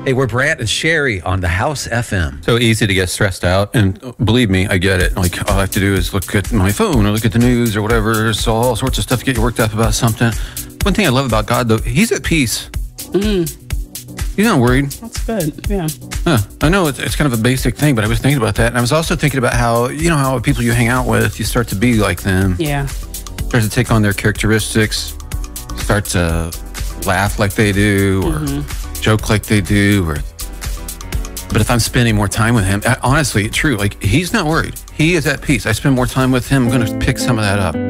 Hey, we're Brant and Sherry on the House FM. So easy to get stressed out, and believe me, I get it. Like, all I have to do is look at my phone or look at the news or whatever. So all sorts of stuff to get you worked up about something. One thing I love about God, though, he's at peace. He's not worried. That's good. Yeah. I know it's kind of a basic thing, but I was thinking about that. And I was also thinking about how, you know, how people you hang out with, you start to be like them. Yeah. Start to take on their characteristics. Start to laugh like they do or joke like they do. But if I'm spending more time with him, honestly, true, like he's not worried. He is at peace. I spend more time with him. I'm going to pick some of that up.